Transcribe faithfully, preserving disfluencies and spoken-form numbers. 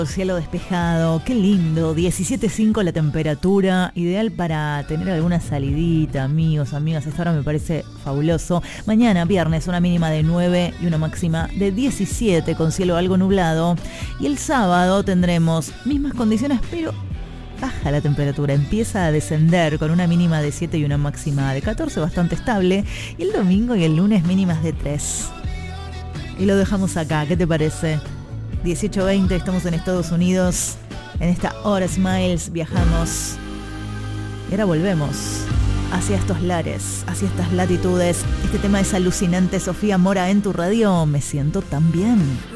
Cielo despejado, qué lindo, diecisiete punto cinco la temperatura, ideal para tener alguna salidita, amigos, amigas, esta hora me parece fabuloso. Mañana, viernes, una mínima de nueve y una máxima de diecisiete, con cielo algo nublado. Y el sábado tendremos mismas condiciones, pero baja la temperatura, empieza a descender con una mínima de siete y una máxima de catorce, bastante estable. Y el domingo y el lunes mínimas de tres. Y lo dejamos acá, ¿qué te parece? dieciocho veinte, estamos en Estados Unidos. En esta hora Smiles viajamos. Y ahora volvemos hacia estos lares, hacia estas latitudes. Este tema es alucinante. Sofía Mora en tu radio. Me siento tan bien.